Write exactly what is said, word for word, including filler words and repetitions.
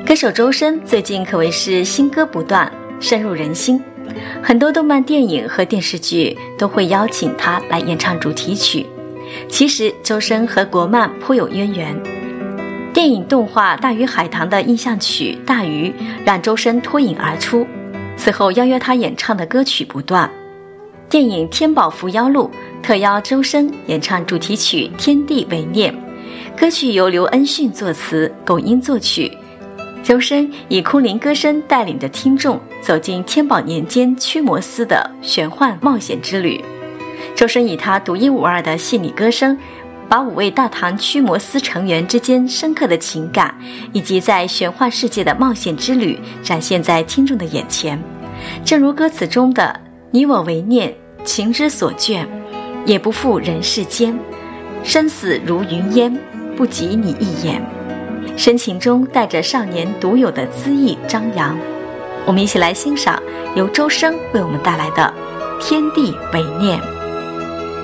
歌手周深最近可谓是新歌不断，深入人心，很多动漫电影和电视剧都会邀请他来演唱主题曲。其实周深和国漫颇有渊源，电影动画《大鱼海棠》的印象曲《大鱼》让周深脱颖而出，此后邀约他演唱的歌曲不断。电影《天宝伏妖录》特邀周深演唱主题曲《天地为念》，歌曲由刘恩训作词，龚英作曲。周深以空灵歌声带领着听众走进天宝年间驱魔司的玄幻冒险之旅。周深以他独一无二的细腻歌声，把五位大唐驱魔司成员之间深刻的情感以及在玄幻世界的冒险之旅展现在听众的眼前。正如歌词中的你我为念，情之所眷，也不负人世间，生死如云烟，不及你一眼。深情中带着少年独有的恣意张扬。我们一起来欣赏由周深为我们带来的《天地为念》。